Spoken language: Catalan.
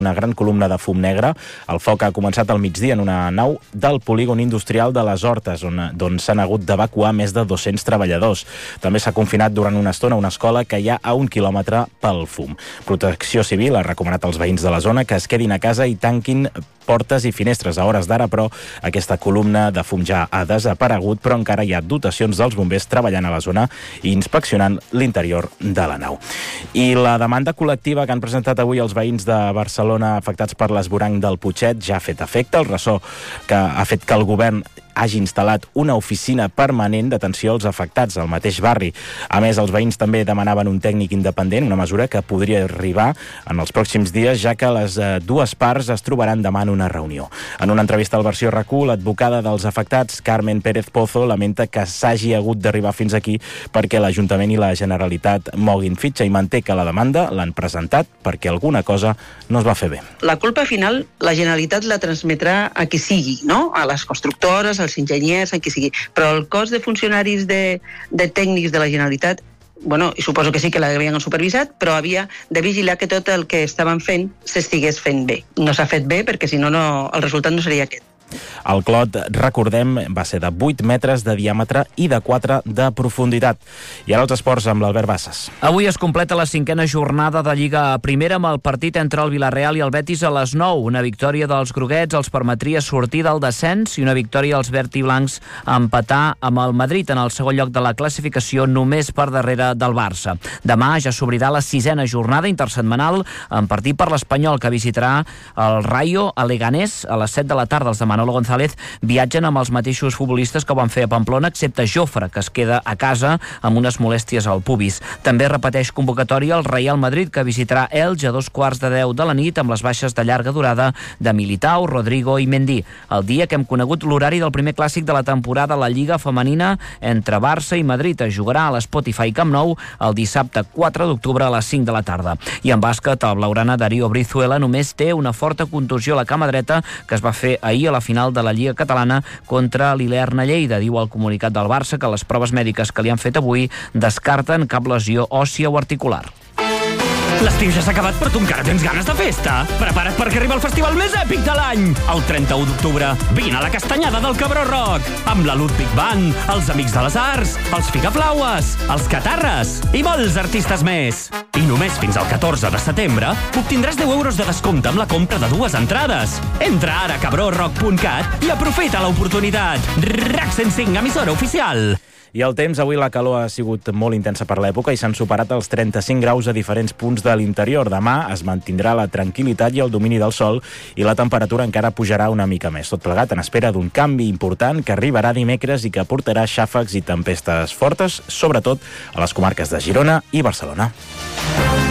una gran columna de fum negre. El foc ha començat al migdia en una nau del polígon industrial de les Hortes, on s'han hagut d'evacuar més de 200 treballadors. També s'ha confinat durant una estona una escola que hi ha a 1 quilòmetre pel fum. Protecció Civil ha recomanat als veïns de la zona que es quedin a casa i tanquin portes i finestres. A hores d'ara, però, aquesta columna de fum ja ha desaparegut, però encara hi ha dotacions dels bombers treballant a la zona i inspeccionant l'interior de la nau. I la demanda col·lectiva que han presentat avui els veïns de Barcelona afectats per l'esvoranc del Putxet ja ha fet efecte. El ressò que ha fet que el govern hagi instal·lat una oficina permanent d'atenció als afectats al mateix barri. A més, els veïns també demanaven un tècnic independent, una mesura que podria arribar en els pròxims dies, ja que les dues parts es trobaran demà en una reunió. En una entrevista al Versió RAC1, l'advocada dels afectats, Carmen Pérez Pozo, lamenta que s'hagi hagut d'arribar fins aquí perquè l'Ajuntament i la Generalitat moguin fitxa i manté que la demanda l'han presentat perquè alguna cosa no es va fer bé. La culpa final la Generalitat la transmetrà a qui sigui, no? A les constructores, als enginyers, a qui sigui. Però el cos de funcionaris de tècnics de la Generalitat, i suposo que sí que l'havien supervisat, però havia de vigilar que tot el que estaven fent s'estigués fent bé. No s'ha fet bé perquè si no, el resultat no seria aquest. El clot, recordem, va ser de 8 metres de diàmetre i de 4 de profunditat. I ara els esports amb l'Albert Bassas. Avui es completa la 5a jornada de Lliga Primera amb el partit entre el Villarreal i el Betis a les 9. Una victòria dels groguets els permetria sortir del descens i una victòria als verd i blancs a empatar amb el Madrid en el segon lloc de la classificació, només per darrere del Barça. Demà ja s'obrirà la 6a jornada intersetmanal en partit per l'Espanyol, que visitarà el Rayo a Leganés a les 7 de la tarda. Els de Manolo González viatgen amb els mateixos futbolistes que ho van fer a Pamplona, excepte Jofre, que es queda a casa amb unes molèsties al pubis. També repeteix convocatòria el Real Madrid, que visitarà Elx a 9:15 de la nit amb les baixes de llarga durada de Militao, Rodrigo i Mendy. El dia que hem conegut l'horari del primer clàssic de la temporada a la Lliga Femenina entre Barça i Madrid. Es jugarà a l'Spotify Camp Nou el dissabte 4 d'octubre a les 5 de la tarda. I en bàsquet, el blaugrana Darío Brizuela només té una forta contusió a la cama dreta que es va fer ahir a la final de la Lliga Catalana contra l'Ilerna Lleida. Diu el comunicat del Barça que les proves mèdiques que li han fet avui descarten cap lesió òssia o articular. L'estiu ja s'ha acabat, però tu encara tens ganes de festa. Prepara't perquè arriba el festival més èpic de l'any. El 31 d'octubre, vine a la Castanyada del Cabró Rock, amb la Ludwig Band, els Amics de les Arts, els Figaflaues, els Catarres i molts artistes més. I només fins al 14 de setembre obtindràs 10 euros de descompte amb la compra de 2 entrades. Entra ara a cabrorrock.cat i aprofita l'oportunitat. RAC 105, emissora oficial. I el temps, avui la calor ha sigut molt intensa per l'època i s'han superat els 35 graus a diferents punts de l'interior. Demà es mantindrà la tranquil·litat i el domini del sol i la temperatura encara pujarà una mica més. Tot plegat en espera d'un canvi important que arribarà dimecres i que portarà xàfecs i tempestes fortes, sobretot a les comarques de Girona i Barcelona.